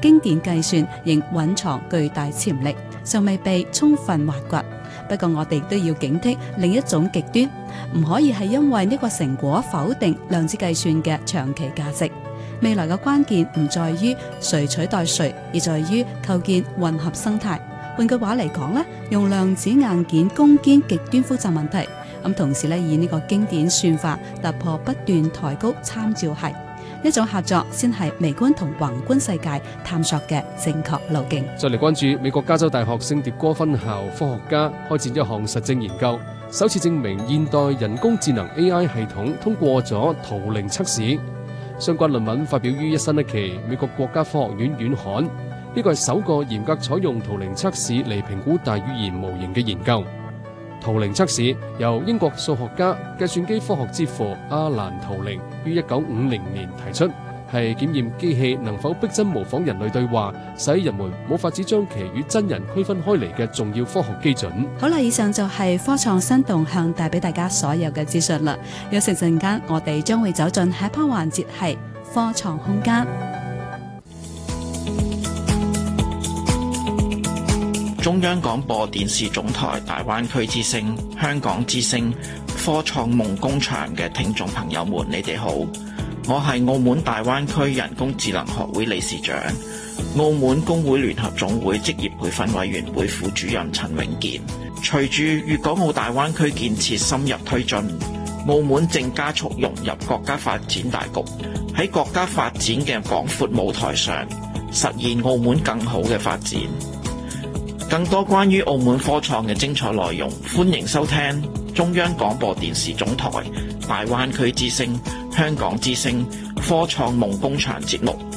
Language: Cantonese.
經典計算仍蘊藏巨大潛力，尚未被充分挖掘。不過我哋都要警惕另一種極端，唔可以係因為呢個成果否定量子計算嘅長期價值。未來嘅關鍵唔在於誰取代誰，而在於構建混合生態。換句話嚟講咧，用量子硬件攻堅極端複雜問題，咁同時咧以呢個經典算法突破不斷抬高參照系。呢種合作先係微觀同宏觀世界探索嘅正確路徑。 再嚟關注美國加州大學聖迭戈分校科學家開展一項實證研究，首次證明現代人工智能 AI 系統通過咗圖靈測試。相關論文發表於一新一期美國國家科學院院刊。呢個係首個嚴格採用圖靈測試嚟評估大語言模型嘅研究。圖靈測試由英國數學家、計算機科學之父阿蘭圖靈於1950年提出，係檢驗機器能否逼真模仿人類對話，使人們冇法子將其與真人區分開嚟嘅重要科學基準。 好啦，以上就係科創新動向帶俾大家所有嘅資訊啦。有時陣間我哋將會走進下一 part 環節，係科創空間。 中央廣播電視總台大灣區之聲、香港之聲、科創夢工場嘅聽眾朋友們，你哋好，我係澳門大灣區人工智能學會理事長、澳門工會聯合總會職業培訓委員會副主任陳永健。隨住粵港澳大灣區建設深入推進，澳門正加速融入國家發展大局，喺國家發展嘅廣闊舞台上，實現澳門更好嘅發展。更多關於澳門科創嘅精彩內容，歡迎收聽中央廣播電視總台大灣區之聲、香港之聲科創夢工場節目。